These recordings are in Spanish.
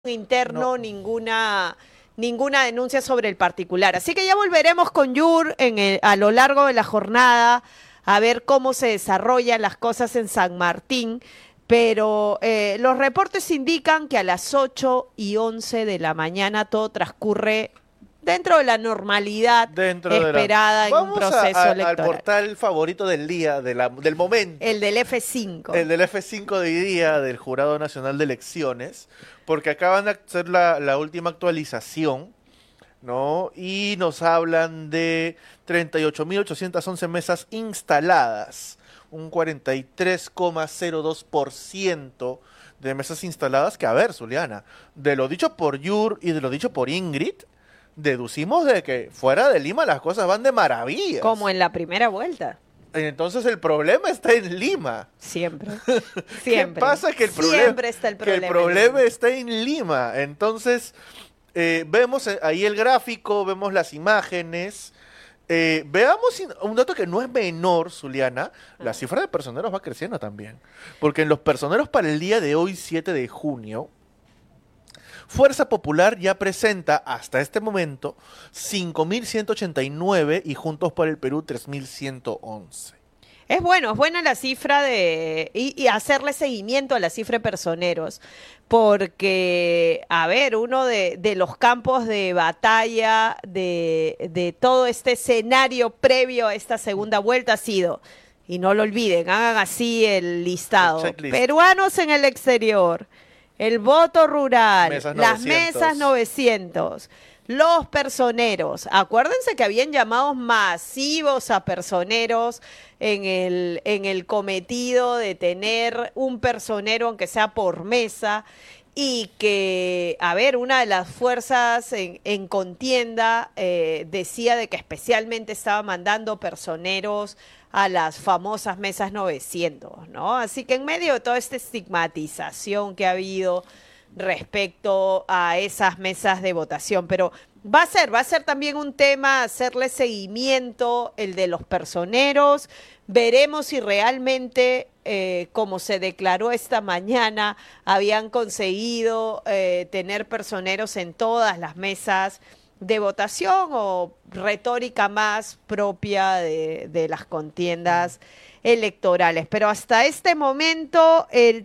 interno, No. ninguna denuncia sobre el particular. Así que ya volveremos con Yur a lo largo de la jornada a ver cómo se desarrollan las cosas en San Martín. Pero los reportes indican que a las 8:11 de la mañana todo transcurre dentro de la normalidad esperada en un Vamos proceso al electoral. portal favorito del día, del momento. El del F5. El del F5 de hoy día, del Jurado Nacional de Elecciones, porque acaban de hacer la última actualización, ¿no? Y nos hablan de 38.811 mesas instaladas, un 43,02% de mesas instaladas, que a ver, Zuliana, de lo dicho por Yur y de lo dicho por Ingrid, deducimos de que fuera de Lima las cosas van de maravillas. Como en la primera vuelta. Entonces el problema está en Lima. Siempre. ¿Qué pasa? Que el Siempre está el problema. Que el problema está en Lima. Entonces, vemos ahí el gráfico, vemos las imágenes. Veamos un dato que no es menor, Zuliana. La cifra de personeros va creciendo también. Porque en los personeros para el día de hoy, 7 de junio, Fuerza Popular ya presenta hasta este momento 5.189 y Juntos por el Perú 3.111. Es buena la cifra y hacerle seguimiento a la cifra de personeros, porque, a ver, uno de los campos de batalla de todo este escenario previo a esta segunda vuelta ha sido, y no lo olviden, hagan así el listado, peruanos en el exterior, el voto rural, las mesas 900, los personeros. Acuérdense que habían llamados masivos a personeros en el cometido de tener un personero, aunque sea por mesa, y que, a ver, una de las fuerzas en contienda decía de que especialmente estaba mandando personeros a las famosas mesas 900, ¿no? Así que en medio de toda esta estigmatización que ha habido respecto a esas mesas de votación, pero va a ser también un tema hacerle seguimiento, el de los personeros. Veremos si realmente, como se declaró esta mañana, habían conseguido tener personeros en todas las mesas de votación o retórica más propia de las contiendas electorales. Pero hasta este momento el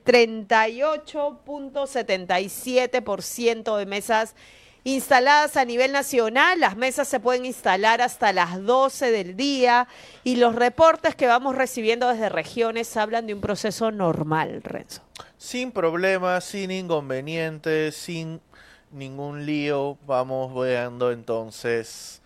38,77% de mesas instaladas a nivel nacional. Las mesas se pueden instalar hasta las 12 del día y los reportes que vamos recibiendo desde regiones hablan de un proceso normal, Renzo. Sin problemas, sin inconvenientes, sin ningún lío. Vamos viendo entonces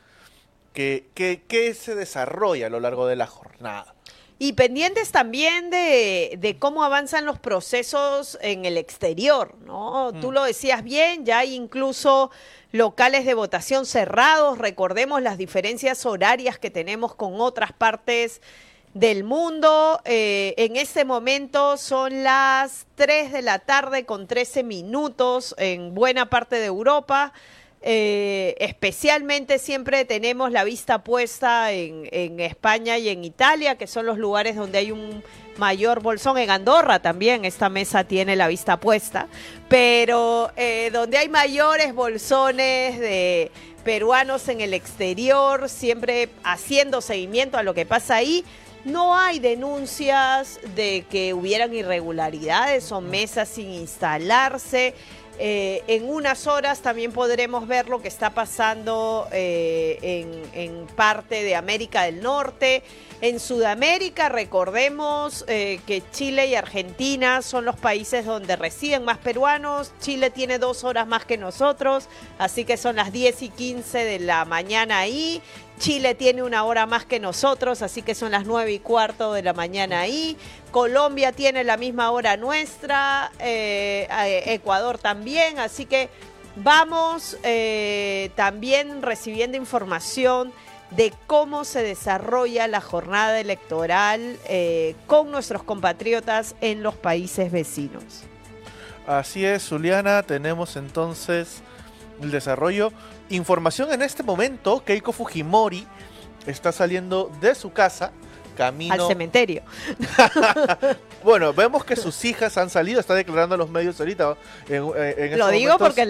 qué se desarrolla a lo largo de la jornada. Y pendientes también de cómo avanzan los procesos en el exterior, ¿no? Tú lo decías bien, ya hay incluso locales de votación cerrados. Recordemos las diferencias horarias que tenemos con otras partes del mundo. En este momento son las 3 de la tarde con 13 minutos en buena parte de Europa. Especialmente siempre tenemos la vista puesta en España y en Italia, que son los lugares donde hay un mayor bolsón. En Andorra también esta mesa tiene la vista puesta, pero donde hay mayores bolsones de peruanos en el exterior, siempre haciendo seguimiento a lo que pasa ahí. No hay denuncias de que hubieran irregularidades o mesas sin instalarse. En unas horas también podremos ver lo que está pasando en parte de América del Norte. En Sudamérica, recordemos que Chile y Argentina son los países donde residen más peruanos. Chile tiene 2 horas más que nosotros, así que son las 10:15 de la mañana ahí. Chile tiene 1 hora más que nosotros, así que son las 9:15 de la mañana ahí. Colombia tiene la misma hora nuestra, Ecuador también, así que vamos también recibiendo información de cómo se desarrolla la jornada electoral con nuestros compatriotas en los países vecinos. Así es, Zuliana, tenemos entonces el desarrollo. Información en este momento, Keiko Fujimori está saliendo de su casa camino al cementerio. Bueno, vemos que sus hijas han salido, está declarando a los medios ahorita. En estos Lo digo momentos. porque